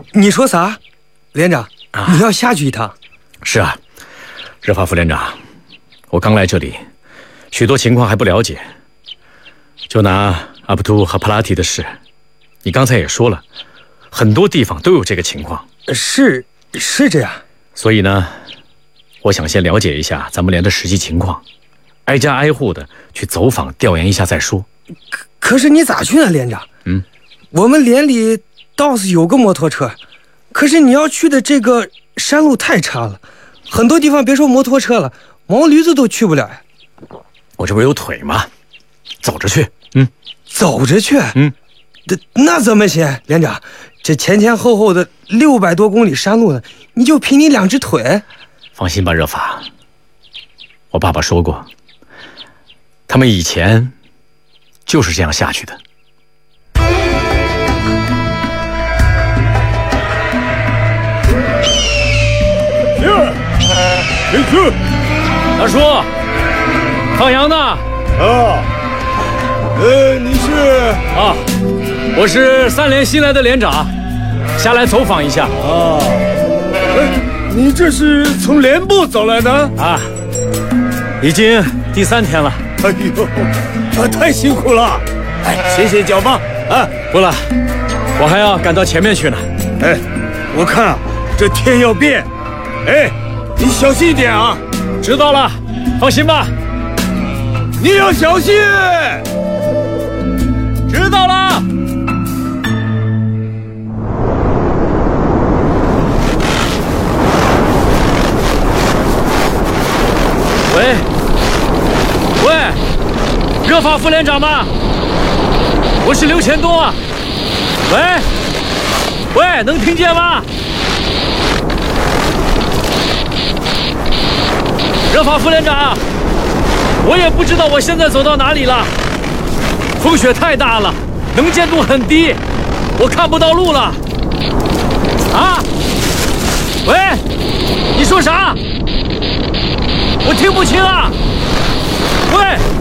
你说啥，连长？你要下去一趟？ 是啊，热法副连长，我刚来这里，许多情况还不了解。就拿阿卜杜和帕拉提的事，你刚才也说了，很多地方都有这个情况。 是这样。 所以呢，我想先了解一下咱们连的实际情况，挨家挨户的去走访调研一下再说。 可是你咋去呢，连长？我们连里倒是有个摩托车，可是你要去的这个山路太差了，很多地方别说摩托车了，毛驴子都去不了呀。 我这不是有腿吗？走着去。 走着去？那怎么行，连长？这前后的600多公里山路呢，你就凭你2只腿？ 放心吧，热法。我爸爸说过，他们以前就是这样下去的。 进去。 大叔，放羊呢？ 你是？ 我是3连新来的连长，下来走访一下。 你这是从连部走来的？ 已经第3天了。 哎呦，太辛苦了！歇脚吧。 不了，我还要赶到前面去呢。 我看这天要变。你小心一点啊！ 知道了，放心吧。 你要小心。 知道了。喂，热法副连长吗？我是刘前东啊。喂，能听见吗？热法副连长，我也不知道我现在走到哪里了。风雪太大了，能见度很低，我看不到路了。喂，你说啥？我听不清啊。喂。